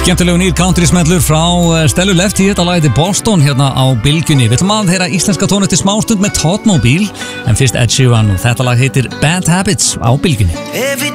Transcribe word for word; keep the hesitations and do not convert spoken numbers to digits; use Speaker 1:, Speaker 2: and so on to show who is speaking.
Speaker 1: Skemmtilegu nýr country smellur frá Stellu Lefty. Þetta lag heitir Boston hérna á Bylgjunni. Við ætlum að heyra íslenska tónlist í smástund með Toddmobile, en fyrst Ed Sheeran og þetta lag heitir Bad Habits á Bylgjunni.